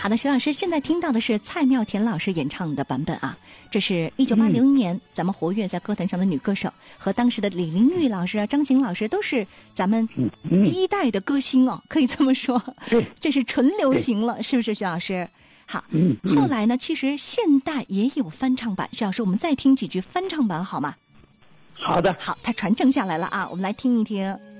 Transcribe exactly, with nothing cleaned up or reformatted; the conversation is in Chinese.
好的，石老师，现在听到的是蔡妙田老师演唱的版本啊，这是一九八零年、嗯、咱们活跃在歌坛上的女歌手，和当时的李玲玉老师啊、张行老师都是咱们第一代的歌星哦，可以这么说，这是纯流行了，是不是徐老师？好，后来呢，其实现代也有翻唱版，徐老师，我们再听几句翻唱版好吗？ 好的， 好，它传承下来了啊，我们来听一听。